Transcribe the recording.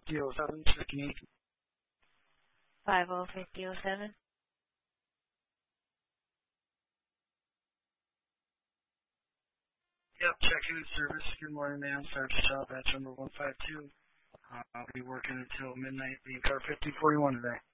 5007, checking 505007. Yep, checking in service. Good morning, ma'am. Sergeant Shaw, batch number 152. I'll be working until midnight, being car 5041 today.